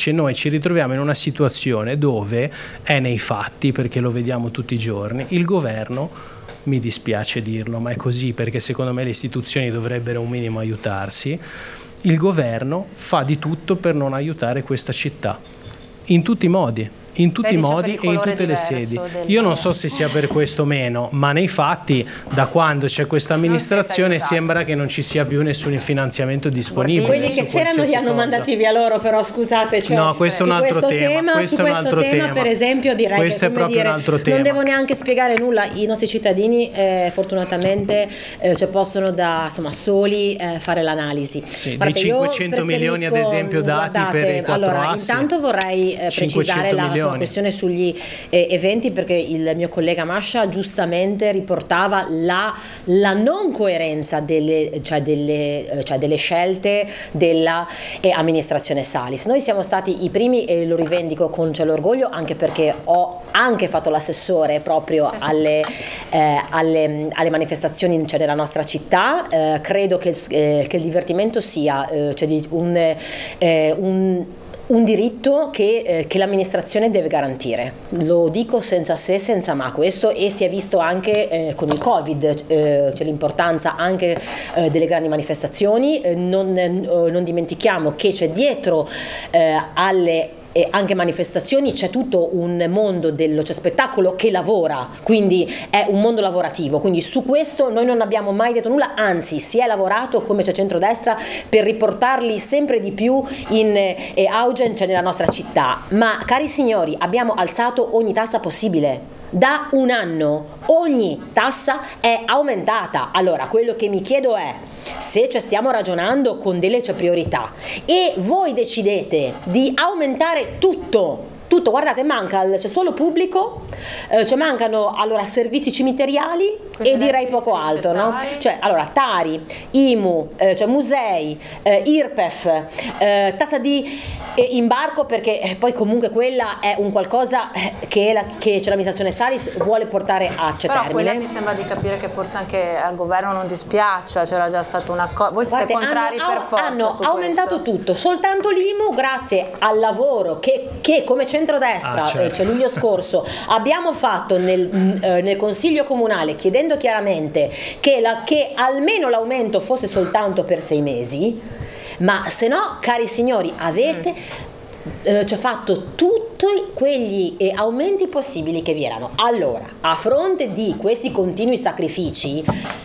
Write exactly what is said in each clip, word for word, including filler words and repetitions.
invece noi ci ritroviamo in una situazione dove è nei fatti, perché lo vediamo tutti i giorni, il governo, mi dispiace dirlo, ma è così, perché secondo me le istituzioni dovrebbero un minimo aiutarsi, il governo fa di tutto per non aiutare questa città, in tutti i modi. in tutti i modi e in tutte le sedi. Io non so se sia per questo o meno, ma nei fatti da quando c'è questa amministrazione sembra che non ci sia più nessun finanziamento disponibile. Quelli che c'erano li hanno cosa. mandati via loro, però scusate, cioè, no, questo è un altro questo tema, tema questo su è un questo altro tema, tema per esempio direi questo che è proprio dire, un altro tema. Non devo neanche spiegare nulla, i nostri cittadini eh, fortunatamente eh, cioè possono da insomma soli eh, fare l'analisi. Sì, dei cinquecento milioni ad esempio dati guardate, per i quattro allora, assi. Intanto vorrei eh, precisare la insomma, questione sugli eh, eventi, perché il mio collega Mascia giustamente riportava la, la non coerenza delle, cioè delle, cioè delle scelte della eh, amministrazione Salis. Noi siamo stati i primi e lo rivendico con cielo orgoglio, anche perché ho anche fatto l'assessore proprio alle, eh, alle, alle manifestazioni cioè, della nostra città. Eh, credo che, eh, che il divertimento sia eh, cioè di un, eh, un un diritto che, eh, che l'amministrazione deve garantire, lo dico senza se senza ma, questo, e si è visto anche eh, con il Covid, eh, c'è l'importanza anche eh, delle grandi manifestazioni, eh, non, eh, non dimentichiamo che c'è dietro eh, alle e anche manifestazioni c'è tutto un mondo dello cioè spettacolo che lavora, quindi è un mondo lavorativo, quindi su questo noi non abbiamo mai detto nulla, anzi si è lavorato come c'è centrodestra per riportarli sempre di più in eh, auge cioè nella nostra città. Ma cari signori, abbiamo alzato ogni tassa possibile. Da un anno ogni tassa è aumentata. Allora quello che mi chiedo è se cioè, stiamo ragionando con delle cioè, priorità e voi decidete di aumentare tutto tutto, guardate, manca il cioè, suolo pubblico, eh, cioè mancano allora servizi cimiteriali. Quindi e direi poco altro, no? Cioè allora Tari, I M U, eh, cioè musei, eh, I R P E F, eh, tassa di eh, imbarco, perché eh, poi comunque quella è un qualcosa eh, che, la, che cioè, l'amministrazione Salis vuole portare a cioè, però termine. Quella mi sembra di capire che forse anche al governo non dispiaccia, c'era già stato un accordo. Voi siete Guardate, contrari hanno, per forza hanno su aumentato questo. tutto, soltanto l'I M U grazie al lavoro che, che come centrodestra ah, certo. eh, cioè luglio scorso abbiamo fatto nel, eh, nel consiglio comunale, chiedendo chiaramente che, la, che almeno l'aumento fosse soltanto per sei mesi, ma se no, cari signori, avete mm. eh, cioè fatto tutti quegli eh, aumenti possibili che vi erano. Allora, a fronte di questi continui sacrifici,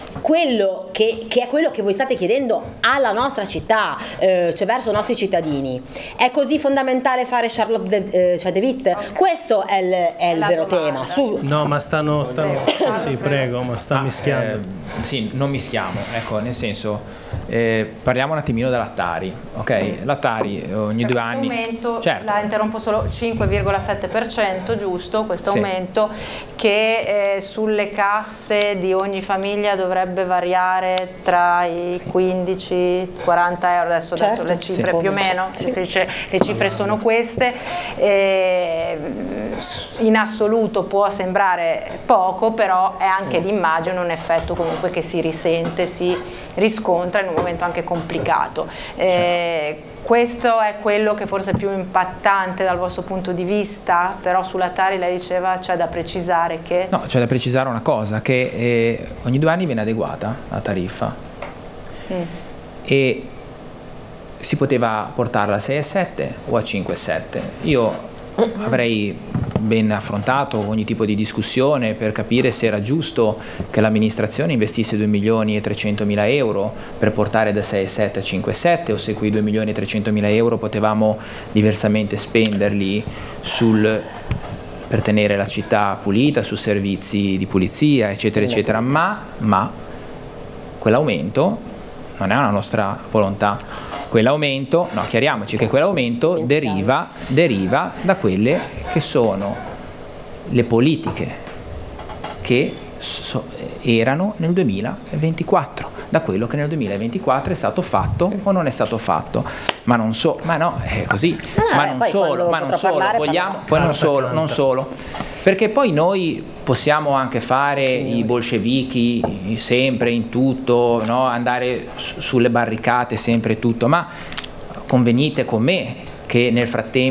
quello che, che è quello che voi state chiedendo alla nostra città, eh, cioè verso i nostri cittadini, è così fondamentale fare Charlotte de, eh, cioè De Witt? Okay. Questo è il, è il vero domanda. tema. Su. No, ma stanno, stanno prego. sì, prego, ma sta ah, mischiando. Eh, sì, non mischiamo, ecco, nel senso, eh, parliamo un attimino della Tari, ok? La Tari ogni per due anni. Aumento, certo. la interrompo solo, cinque virgola sette per cento, giusto? Questo sì. aumento che eh, sulle casse di ogni famiglia dovrebbe variare tra i quindici e quaranta euro, adesso, certo, adesso le cifre sì, più o meno, sì. le, cifre, le cifre sono queste, e in assoluto può sembrare poco, però è anche l'immagine, un effetto comunque che si risente, si riscontra in un momento anche complicato. Eh, questo è quello che forse è più impattante dal vostro punto di vista, però sulla Tari lei diceva c'è da precisare che... No, c'è da precisare una cosa, che eh, ogni due anni viene adeguata la tariffa mm. e si poteva portarla a sei virgola sette o a cinque virgola sette. Io avrei ben affrontato ogni tipo di discussione per capire se era giusto che l'amministrazione investisse due milioni e trecentomila euro per portare da sei virgola sette a cinque virgola sette, o se quei due milioni e trecentomila euro potevamo diversamente spenderli sul, per tenere la città pulita, su servizi di pulizia, eccetera, eccetera. Ma, ma quell'aumento non è una nostra volontà. Quell'aumento, no, chiariamoci che quell'aumento deriva, deriva da quelle che sono le politiche che so, erano nel duemilaventiquattro, da quello che nel duemilaventiquattro è stato fatto o non è stato fatto. Ma non so, ma no, è così. Ah, ma non solo, ma non solo, vogliamo, poi non solo, non solo. Perché poi noi possiamo anche fare sì, i bolscevichi sempre in tutto, no? Andare su, sulle barricate sempre tutto, ma convenite con me che nel frattempo